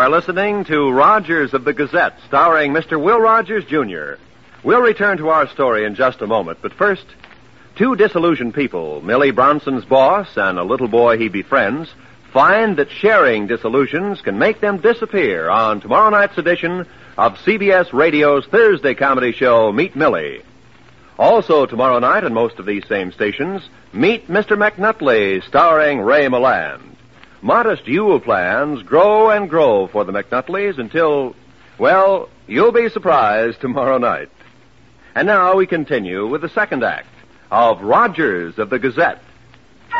are listening to Rogers of the Gazette, starring Mr. Will Rogers, Jr. We'll return to our story in just a moment, but first, two disillusioned people, Millie Bronson's boss and a little boy he befriends, find that sharing disillusions can make them disappear on tomorrow night's edition of CBS Radio's Thursday comedy show, Meet Millie. Also tomorrow night on most of these same stations, Meet Mr. McNutley, starring Ray Milland. Modest Yule plans grow and grow for the McNutleys until, well, you'll be surprised tomorrow night. And now we continue with the second act of Rogers of the Gazette.